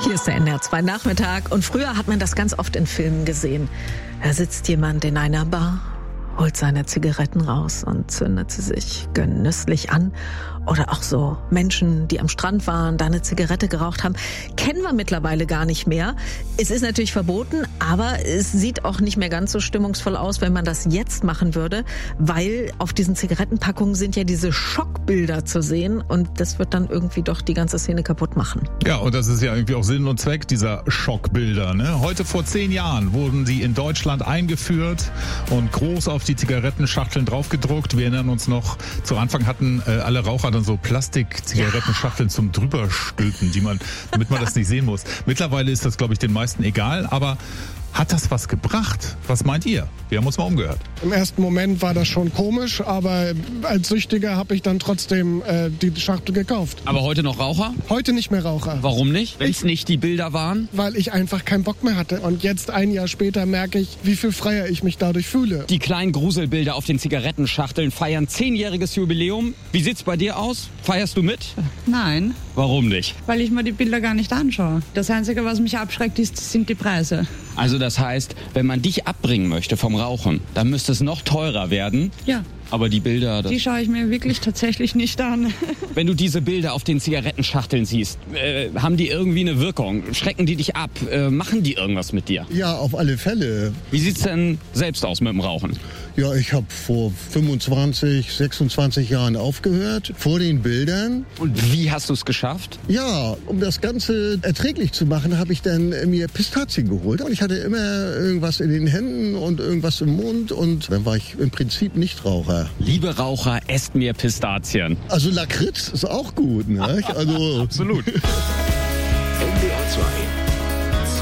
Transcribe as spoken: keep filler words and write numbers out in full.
Hier ist der N R zwei Nachmittag und früher hat man das ganz oft in Filmen gesehen. Da sitzt jemand in einer Bar, holt seine Zigaretten raus und zündet sie sich genüsslich an. Oder auch so Menschen, die am Strand waren, da eine Zigarette geraucht haben. Kennen wir mittlerweile gar nicht mehr. Es ist natürlich verboten, aber es sieht auch nicht mehr ganz so stimmungsvoll aus, wenn man das jetzt machen würde, weil auf diesen Zigarettenpackungen sind ja diese Schockbilder zu sehen und das wird dann irgendwie doch die ganze Szene kaputt machen. Ja, und das ist ja irgendwie auch Sinn und Zweck dieser Schockbilder, ne? Heute vor zehn Jahren wurden die in Deutschland eingeführt und groß auf die Zigarettenschachteln draufgedruckt. Wir erinnern uns noch, zu Anfang hatten äh, alle Raucher dann so Plastik-Zigarettenschachteln ja. zum Drüberstülpen, die man, damit man das nicht sehen muss. Mittlerweile ist das, glaube ich, den meisten egal, aber hat das was gebracht? Was meint ihr? Wir haben uns mal umgehört. Im ersten Moment war das schon komisch, aber als Süchtiger habe ich dann trotzdem äh, die Schachtel gekauft. Aber heute noch Raucher? Heute nicht mehr Raucher. Warum nicht? Wenn es nicht die Bilder waren? Weil ich einfach keinen Bock mehr hatte. Und jetzt, ein Jahr später, merke ich, wie viel freier ich mich dadurch fühle. Die kleinen Gruselbilder auf den Zigarettenschachteln feiern zehnjähriges Jubiläum. Wie sieht's bei dir aus? Feierst du mit? Nein. Warum nicht? Weil ich mir die Bilder gar nicht anschaue. Das Einzige, was mich abschreckt, ist, sind die Preise. Also das heißt, wenn man dich abbringen möchte vom Rauchen, dann müsste es noch teurer werden. Ja. Aber die Bilder... Das die schaue ich mir wirklich tatsächlich nicht an. Wenn du diese Bilder auf den Zigarettenschachteln siehst, äh, haben die irgendwie eine Wirkung? Schrecken die dich ab? Äh, machen die irgendwas mit dir? Ja, auf alle Fälle. Wie sieht's denn selbst aus mit dem Rauchen? Ja, ich habe vor fünfundzwanzig, sechsundzwanzig Jahren aufgehört, vor den Bildern. Und wie hast du es geschafft? Ja, um das Ganze erträglich zu machen, habe ich dann mir Pistazien geholt. Und ich hatte immer irgendwas in den Händen und irgendwas im Mund und dann war ich im Prinzip Nichtraucher. Liebe Raucher, esst mehr Pistazien. Also Lakritz ist auch gut, ne? Also Absolut.